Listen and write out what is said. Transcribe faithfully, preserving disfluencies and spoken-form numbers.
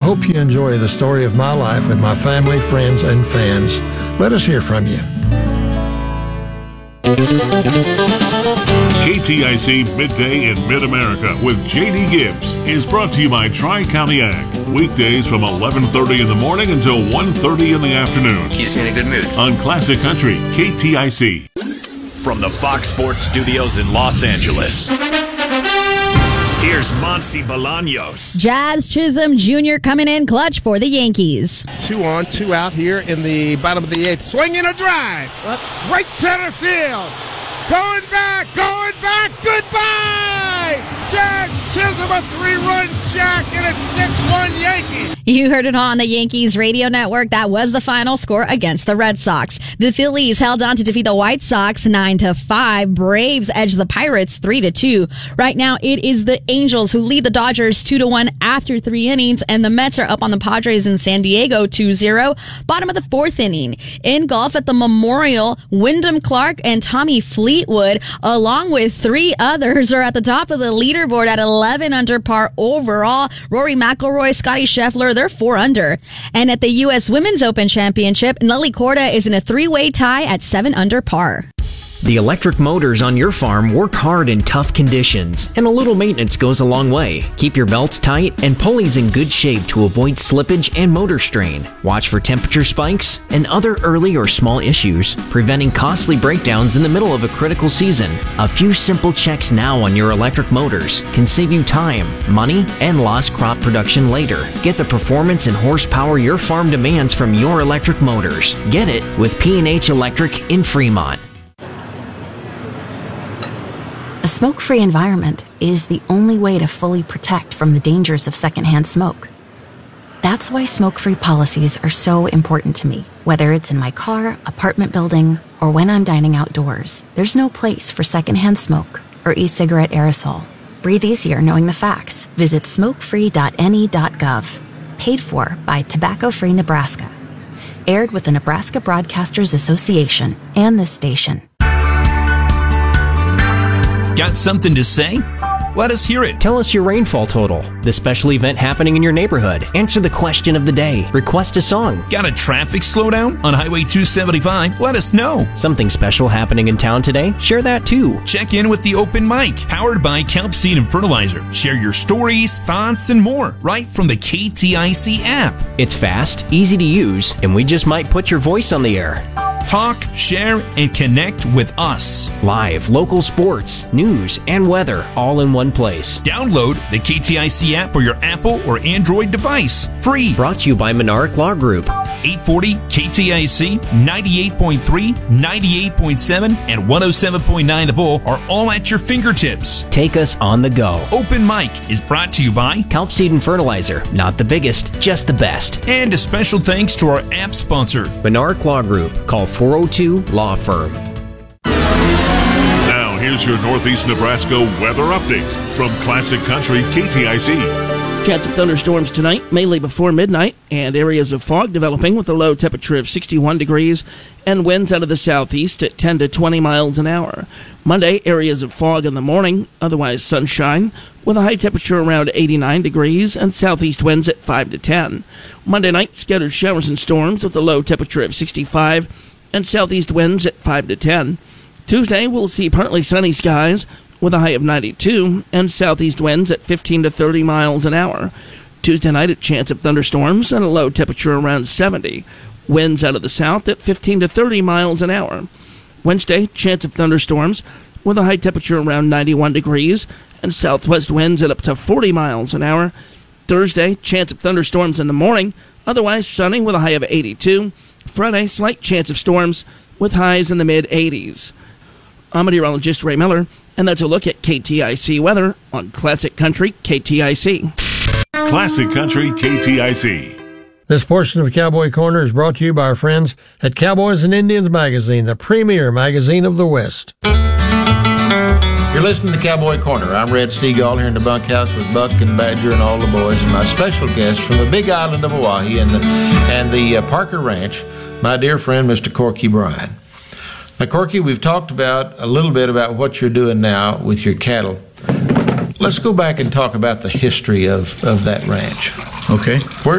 hope you enjoy the story of my life with my family, friends, and fans. Let us hear from you. K T I C Midday in Mid-America with J D Gibbs is brought to you by Tri-County Ag. Weekdays from eleven thirty in the morning until one thirty in the afternoon. Keeps me in a good mood. On Classic Country, K T I C. From the Fox Sports Studios in Los Angeles, here's Monty Bolaños. Jazz Chisholm Junior coming in clutch for the Yankees. Two on, two out here in the bottom of the eighth. Swinging a drive. Right center field. Going back, going back. Goodbye! Jazz Chisholm, a three-run jack, and it's six one Yankees. You heard it on the Yankees radio network. That was the final score against the Red Sox. The Phillies held on to defeat the White Sox nine to five. Braves edged the Pirates three to two. Right now, it is the Angels who lead the Dodgers two to one after three innings, and the Mets are up on the Padres in San Diego two zero. Bottom of the fourth inning. In golf at the Memorial, Wyndham Clark and Tommy Fleetwood, along with three others, are at the top of the leaderboard at eleven under par overall. Rory McIlroy, Scotty Scheffler, they're four under. And at the U S Women's Open Championship, Nelly Korda is in a three-way tie at seven under par. The electric motors on your farm work hard in tough conditions, and a little maintenance goes a long way. Keep your belts tight and pulleys in good shape to avoid slippage and motor strain. Watch for temperature spikes and other early or small issues, preventing costly breakdowns in the middle of a critical season. A few simple checks now on your electric motors can save you time, money, and lost crop production later. Get the performance and horsepower your farm demands from your electric motors. Get it with P and H Electric in Fremont. A smoke-free environment is the only way to fully protect from the dangers of secondhand smoke. That's why smoke-free policies are so important to me. Whether it's in my car, apartment building, or when I'm dining outdoors, there's no place for secondhand smoke or e-cigarette aerosol. Breathe easier knowing the facts. Visit smoke free dot N E dot gov. Paid for by Tobacco Free Nebraska. Aired with the Nebraska Broadcasters Association and this station. Got something to say? Let us hear it. Tell us your rainfall total, the special event happening in your neighborhood. Answer the question of the day. Request a song. Got a traffic slowdown on Highway two seventy-five? Let us know. Something special happening in town today? Share that too. Check in with the open mic, powered by Kelp Seed and Fertilizer. Share your stories, thoughts, and more right from the K T I C app. It's fast, easy to use, and we just might put your voice on the air. Talk, share, and connect with us. Live, local sports, news, and weather all in one place. Download the K T I C app for your Apple or Android device. Free. Brought to you by Monarch Law Group. eight forty K T I C, ninety-eight point three, ninety-eight point seven, and one oh seven point nine The Bull are all at your fingertips. Take us on the go. Open Mic is brought to you by Kelp Seed and Fertilizer. Not the biggest, just the best. And a special thanks to our app sponsor, Monarch Law Group. Call four oh two Law Firm. Now, here's your Northeast Nebraska weather update from Classic Country K T I C. Chance of thunderstorms tonight, mainly before midnight, and areas of fog developing with a low temperature of sixty-one degrees and winds out of the southeast at ten to twenty miles an hour. Monday, areas of fog in the morning, otherwise sunshine, with a high temperature around eighty-nine degrees and southeast winds at five to ten. Monday night, scattered showers and storms with a low temperature of sixty-five and southeast winds at five to ten. Tuesday, we'll see partly sunny skies with a high of ninety-two and southeast winds at fifteen to thirty miles an hour. Tuesday night, a chance of thunderstorms and a low temperature around seventy. Winds out of the south at fifteen to thirty miles an hour. Wednesday, chance of thunderstorms with a high temperature around ninety-one degrees and southwest winds at up to forty miles an hour. Thursday, chance of thunderstorms in the morning, otherwise sunny with a high of eighty-two. Friday, slight chance of storms with highs in the mid-eighties. I'm meteorologist Ray Miller, and that's a look at K T I C weather on Classic Country K T I C. Classic Country K T I C. This portion of Cowboy Corner is brought to you by our friends at Cowboys and Indians Magazine, the premier magazine of the West. You're listening to Cowboy Corner. I'm Red Steagall here in the bunkhouse with Buck and Badger and all the boys, and my special guest from the big island of Oahe and the, and the uh, Parker Ranch, my dear friend, Mister Corky Bryan. Now, Corky, we've talked about a little bit about what you're doing now with your cattle. Let's go back and talk about the history of, of that ranch. Okay. Where